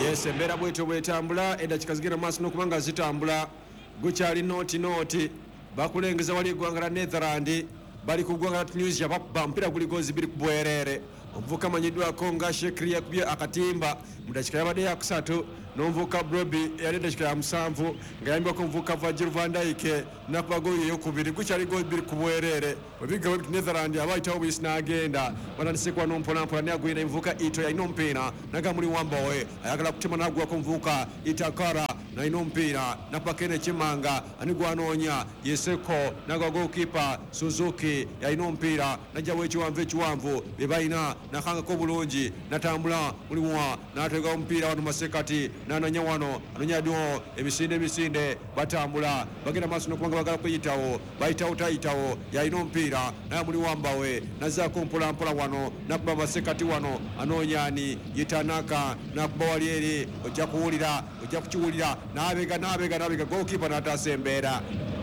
yes embeera bwetyo bwetambula edakika zigenda maaso n'okubanga zitambula gukyali nooti bakulengeza wali eggwanga la Netherland bali ku ggwanga la Tunisia bakuba mpira guli gozi biri ku bwereere omuvubuka amanyiddwako nga Shekri yakubye akatimba mu dakika yabadde ya kusatu n'omuvubuka Broby yali edakika ya 7 nga yambako omuvubuka Virgil van Dijk nakuba goyi eyokubiri gukyali goyi biri ku bwereere webiga webitu Netherland abaayitawo buyisi n'agenda banandisekwa n'ompolampola naye agwina omuvubuka Ito yalina omupiira naga muli Wambawe ayagala kutema n'agwako omuvubuka Itakara naina omupiira napakene Kimanga anigwanoonya Yeseko nagwa goalkeeper Suzuki yalina omupiira najjawo ekiwanvu bye balina nakangako bulungi natambula mulimuwa n'ateeka omupiira wano masekati n'anonya wano anonya dwo emisinde batambula bagenda maaso n'okubanga bagala kuyitawo bayitawo tayitawo yalina omupiira naye muli Wambawe nazaako mpolampola wano nakuba masekati wano anoonyaani Yitanaka nakuba wali eri ojja kukiwulira n'abega goalkeeper n'ataasa embeera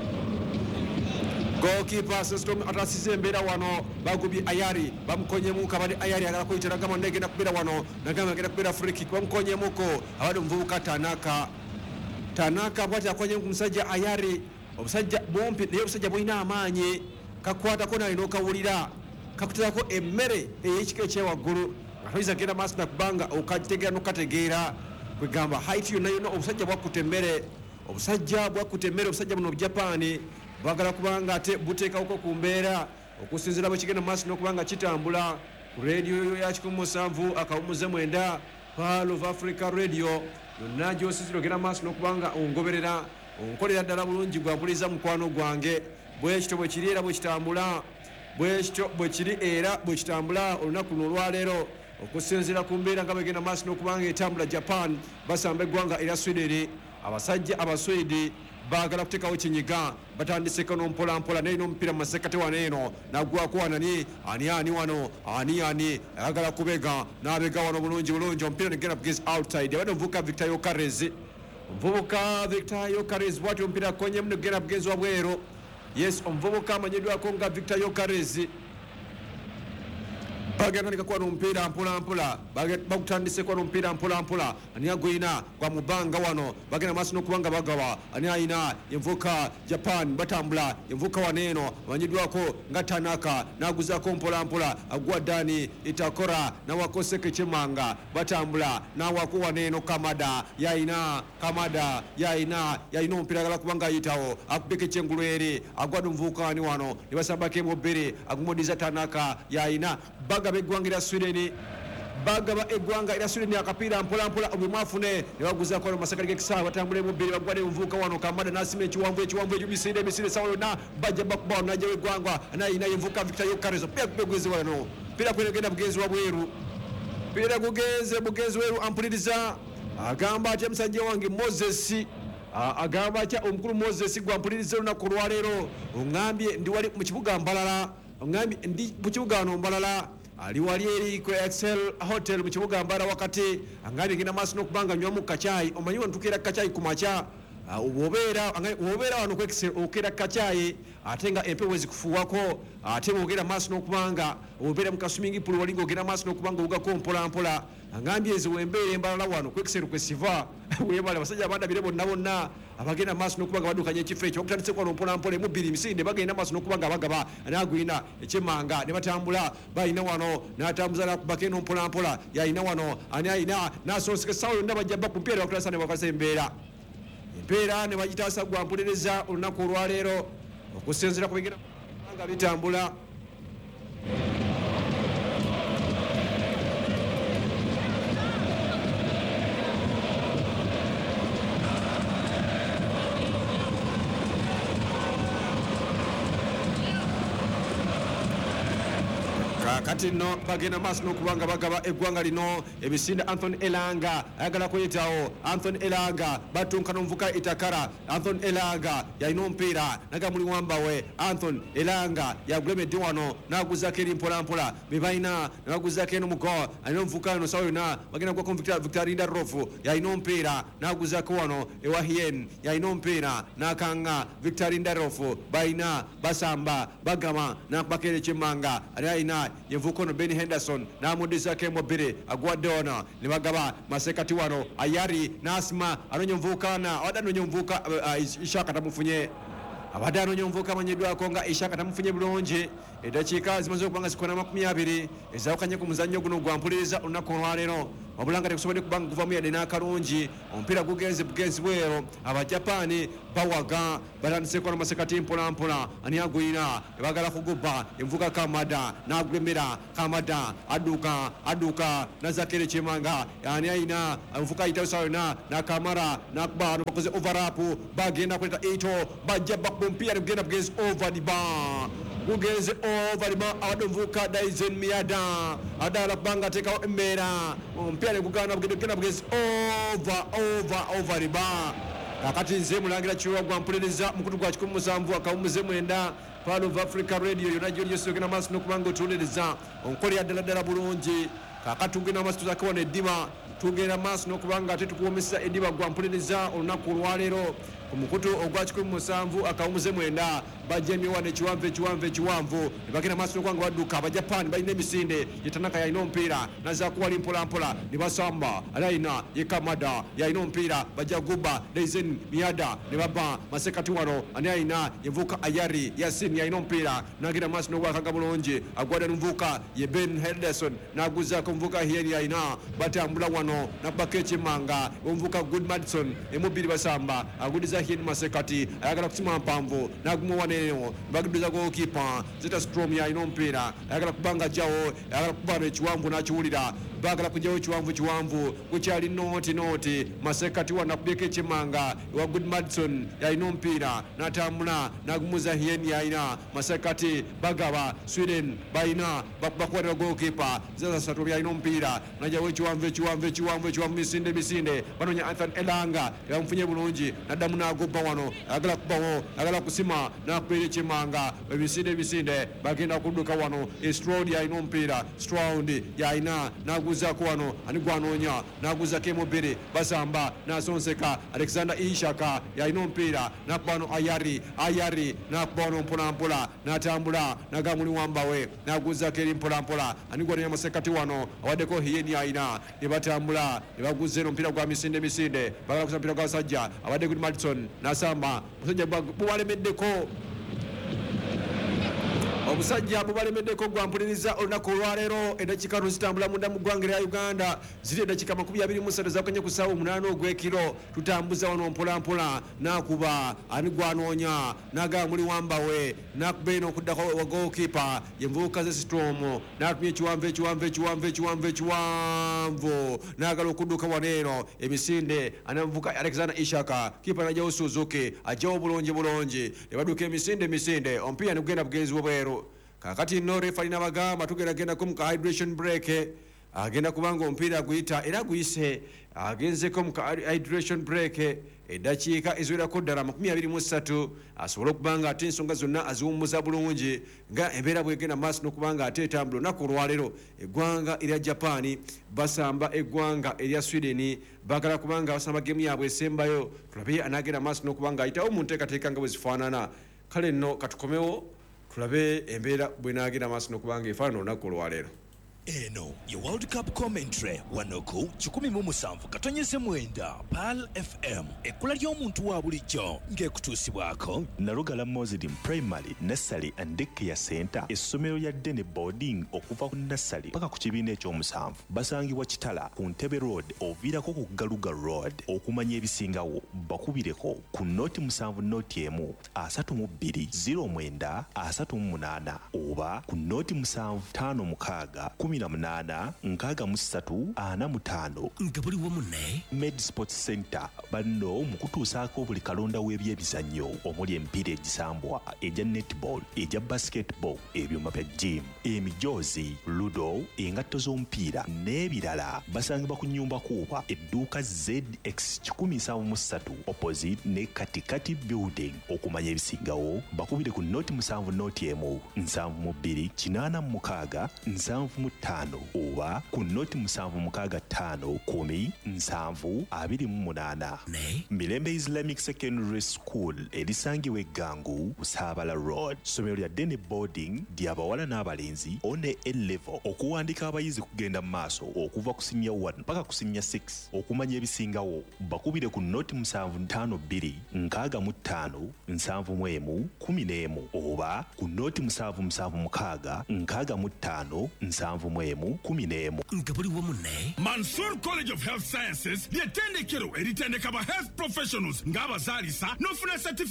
goalkeeper system atasize embeera wano bagubye Ayari bamukonyemu kabali Ayari agala kuyitira gama ndegenda kubeera wano nagamba agenda kubeera free kick bamukonyemuko abadde omuvubuka Tanaka bwati akonyemu ku musajja Ayari obusajja bompi naye obusajja bulina amaanyi kakwatako nalina okawulira kakutako emmere ey'ekika ekyewaggulu atoyiza genda maaso nakubanga okagitegeera nokategeera kwegamba height yonna obusajja bwakuta emmere obusajja buno Japan bagala kubanga ate buteekawoko ku mbeera okusinziira bwe kigenda maaso n'okubanga kitambula ku rediyo ya 17 akawumuze 9 Pearl of Africa Radio yonna gy'osinzira ogenda maaso n'okubanga ongoberera onkolera ddala bulungi gwabuliza mukwano gwange bwekityo bwe kiri era bwe kitambula bwekityo bwe kiri era bwe kitambula olunaku luno olwaleero okusinziira ku mbeera nga bagenda maaso n'okubanga etambula Japan basamba eggwanga erya Sweden abasajja abaswedi baagala kuteekawo kinyiga batandiseko n'ompolampola naye n'omupiira mu masekati wano eno naggwako wanani ani wano ani ayagala kubega n'abega wano bulungi omupiira negenda bugezi outside abadde omuvubuka Victor Yokares bwati omupiira akonyemu negenda bugezi wabwero yes omuvubuka amanyiddwako nga Victor Yokares bagenda nikakuwa n'omupiira mpolampola bagutandiseko n'omupiira mpolampola ani agwina gwa mubanga wano bagenda maaso n'okubanga bagawa ani ayina envuka Japan batambula envuka waneeno amanyiddwako nga Tanaka n'aguzaako mpolampola agwa Dani Itakora nawakoseke Kimanga batambula n'awako waneeno Kamada yayina omupiira agala kubanga ayitawo akubeka ekyengulu eri agwa n'omuvubuka ani wano ne basambako embobere agumudiza Tanaka yayina bagaba eggwanga erya Sweden akapiira mpolampola obwemwafune ne baguzaako mu masakati g'ekisaawe batambula emubbiri bagwadde omuvubuka wano Kamada n'asima ekiwanvu emisinde sawa yonna bajja bakubawo najjawo eggwanga anayina envubuka Victor Yokares begezi wano piira kwegenda bugenzi wabweru piira bugenzi weru ampuliriza agamba atya musajja wange Moses agamba atya omukulu Moses gwampuliriza olunaku olwaleero oŋŋambye ndi wali mu kibuga Mbalala oŋŋambye ndi mu kibuga wano Mbalala ali wali eri ku Excel Hotel mu kibuga Mbalala wakati angambye genda maaso n'okubanga nywamu kacaayi omanyi wantukira kacaayi ku makya wobeera wano ku Excel okera kacaayi ate nga empewo ezikufuwako ate bwogenda maaso n'okubanga obeera mu kaswimming pool walinga ogenda maaso n'okubanga owugako mpolampola angambye ezo wembeera Embalala wano ku Excel kwe siva webale abasajja abandabire bonna abagenda maaso n'okubanga badukanya ekifo ekyo bakutandiseko wano mpolampola emubbiri misinde bagenda maaso n'okubanga bagaba n'agwina Ekimanga ne batambula bayina wano n'atambuza nakubako eno mpolampola yayina wano ani ayina n'asonseka sawa yonna bajja bba ku mpiira bakutasa ne bakozesa empeera ne bagitaasa gwampuliriza olunaku olwaleero okusinziira ku bigenda nga bitambula kati no bagenda maaso n'okubanga bagaba eggwanga lino emisinde Anthony Elanga ayagala kuyitawo Anthony Elanga batunka n'omuvuka Itakara Anthony Elanga yalina omupiira naga muli Wambawe Anthony Elanga yagulemedde wano n'aguzaako eri mpolampola be balina ne baguzaako eno mugo alina omuvuka wano sawa yonna bagenda gwako Victorinda Rofu yalina omupiira n'aguzaako wano ewa Hien yalina omupiira n'akanga Victorinda Rofu balina basamba bagama n'akubako eri Kimanga ali alina yenvuka ono Ben Henderson n'amudizako emubiri agwadde ono ne bagaba masekati wano Ayari n'asima anoonya omuvubuka abadde anoonya omuvubuka Ishaka tamufunye abadde anoonya omuvubuka amanyiddwako nga Ishaka tamufunye bulungi eddakiika zimaze okuba nga zikona 20 ezawukanye ku muzannyo guno gwampuliriza olunaku olwaleero wabula nga tekusobodde kuba nga guvamu yadde n'akalungi omupiira gugenze bugenzi bwero abajapaani bawaga batandiseko n'amasekati mpolampola ani aguyina ebagala kugubba envuka Kamada n'agulembera Kamada adduka Nazakere Chimanga ani ayina envuka ayitawo yonna n'akamara n'akuba ano bakoze overlap bagenda kuleta ito bajja bakuba omupiira ne gugenda bugenzi over the bar gugenze over the bar awadde omuvuka Dyson Miada adala kubanga ateekawo embeera omupiira ne gugana bugenda bugenzi over the bar kakati nze mulangira kiwa gwampuliriza mukutu gwa 17 akawumuze mwenda Part of Africa Radio yonna gy'olyosogera maaso n'okubanga otuwuliriza onkolera ddala bulungi kakati tugenda maaso tuzakibona eddiba tugenda maaso n'okubanga ate tukuwomesa eddiba gwampuliriza olunaku olwaleero ku mukutu ogwa 17 akawumuze mwenda bajja emiwana ekiwanvu ne bagenda maaso n'okubanga badduka abajapaani balina emisinde yetanaka yalina omupiira nazakuwali mpolampola ne basamba alayina ye Kamada yalina omupiira bajja guba Dyson Miada ne baba masekati wano ani ayina yenvuka Ayari Yasin yalina omupiira nagenda maaso n'ogwakaga bulungi agwadde n'omuvubuka ye Ben Henderson n'aguzaako omuvubuka Hieri ayina batambula wano nabbako ekimanga omuvubuka Good Madison emubiri basamba agudiza Hieri masekati ayagala kusima mpanvu n'aguma waneeno bagudiza goalkeeper Zeta Strom yalina omupiira ayagala kubanga jawo ayagala kubano ekiwanvu n'akiwulira bagala kujjawo ekiwanvu kukyali noti masekati wanakubyeko ekimanga ewa Good Madison yalina omupiira n'atambula n'agumuza Hieri yalina masekati bagaba Sweden bayina bakubatira goalkeeper Zeta Strom yalina omupiira najjawo ekiwanvu misinde banoonya Anthony Elanga yamufunye bulungi naddamu n'agubba wano ayagala kubawo ayagala kusima n'akubeera ekimanga emisinde bagenda kudduka wano Stroud yalina omupiira Stroud yalina n'aguzaako wano ani gwanoonya n'aguzaako emubiri basamba n'asonseka Alexander Ishaka yalina omupiira n'akuba wano Ayari n'akuba wano mpolampola n'atambula n'agamuli wambawe n'aguzaako eri mpolampola ani gwanoonya masekati wano awaddeko Hieri yalina ne batambula ne baguza eno omupiira gwa misinde bagala kusa omupiira gw'abasajja abadde Good Madison n'asamba omusajja bubalemeddeko obusajja bubalemeddeko gwampuliriza olunaku olwaleero eddakiika tuzitambula munda mu ggwanga lya Uganda ziri eddakiika 23 zakonye ku ssaawa 8 ogw'ekiro tutambuza wano mpolampola n'akuba ani gwanoonya n'agaba muli wambawe n'akuba eno okuddako wa goalkeeper ye muvubuka ze Storm n'atumya ekiwanvu n'agala okudduka wano eno emisinde anamuvuka Alexander Ishaka kipa najjawo Suzuki ajjawo bulungi ne badduka emisinde omupiira ne gugenda bugenzi bweru kakati no referee n'abagamba tugenda ku hydration break agenda kubanga omupiira guyita era guyise agenzeko mu hydration break eddakiika eziwerako ddala 23 asobole okubanga ate ensonga zonna aziwummuza bulungi nga embeera bwegenda maaso n'okubanga ate etambula olunaku olwaleero eggwanga erya Japaani basamba eggwanga erya Sweden bagala kubanga basamba gemu yaabwe esembayo tulabe anaagenda maaso n'okubanga ayitawo mu nteekateeka nga bwe zifaanana kale nno katukomewo tulabe embeera bwenaagenda maaso n'okubanga efaanana olunaku olwaleero. Eno ye World Cup commentary wanoku 17 PAL FM ekula ly'omuntu wa bulijjo ng'ekutuusibwako Nalugala Muslim Primary Nursery and Daycare Center essomero lya Dene Boarding okuva ku nursery paka ku kibiina ekyomusanvu basangibwa Kitala ku Ntebe Road oviirako ku Galuga Road okumanya ebisingawo bakubireko ku noti 7 noti 1 32 09 38 oba ku noti 7 5 6 18 63 45 nga buli wamu ne Med Sports Center banno mukutuusaako buli kalonda w'ebyemizannyo omuli emipiira egisambwa eja netball eja basketball ebyuma bya gym emijoozi ludo engatto z'omupiira n'ebirala basangibwa ku nnyumba kuuba edduuka ZX 173 opposite ne Katikati building okumanya ebisingawo bakubire ku noti 7 noti 1 7 2 8 6 7 5 oba ku noti 765 10 728. Mirembe Islamic Secondary School erisangibwa Eggangu Busabala Road. Ssomero lya Dene Boarding ly'abawala n'abalenzi one A-level okuwandika abayizi kugenda mu maaso okuva ku senior 1 mpaka ku senior 6 okumanya ebisingawo bakubire ku noti 752 65 71 11 oba ku noti 776 65 71 11. nga buli wamu ne Mansour College of Health Sciences ly'ettendekero eritendeka ba health professionals ng'abazaalisa n'ofuna certificate